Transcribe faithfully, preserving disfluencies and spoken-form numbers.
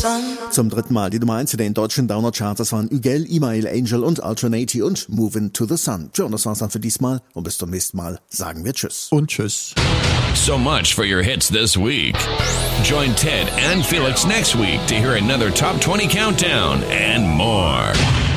Zum dritten Mal die Nummer eins in den deutschen Downer-Charts. Das waren Ügel, Imail Angel und Alternati und Moving to the Sun. Tja, und das war's dann für diesmal. Und bis zum nächsten Mal sagen wir Tschüss. Und Tschüss. So much for your hits this week. Join Ted and Felix next week to hear another Top twenty Countdown and more.